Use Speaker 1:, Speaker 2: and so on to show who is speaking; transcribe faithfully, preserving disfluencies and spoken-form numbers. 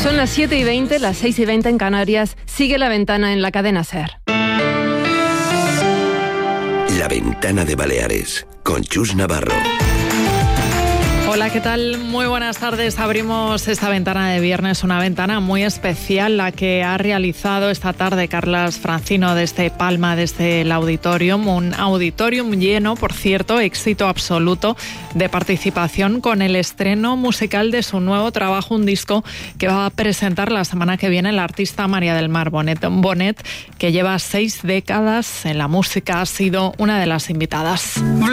Speaker 1: Son las siete y veinte, las seis y veinte en Canarias. Sigue La Ventana en la cadena SER.
Speaker 2: La Ventana de Baleares, con Chus Navarro.
Speaker 3: Hola, ¿qué tal? Muy buenas tardes. Abrimos esta ventana de viernes, una ventana muy especial, la que ha realizado esta tarde Carlas Francino desde Palma, desde el Auditorium. Un auditorium lleno, por cierto, éxito absoluto de participación con el estreno musical de su nuevo trabajo, un disco que va a presentar la semana que viene la artista María del Mar Bonet. Bonet, que lleva seis décadas en la música, ha sido una de las invitadas.